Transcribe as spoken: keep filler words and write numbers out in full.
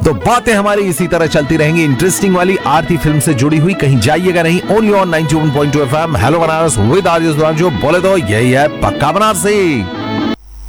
तो बातें हमारी इसी तरह चलती रहेंगी इंटरेस्टिंग वाली आरती फिल्म से जुड़ी हुई, कहीं जाइएगा नहीं। Only on ninety one point two FM hello Banaras with RJ Sudhanshu. बोले तो यही है पक्का बनारसी।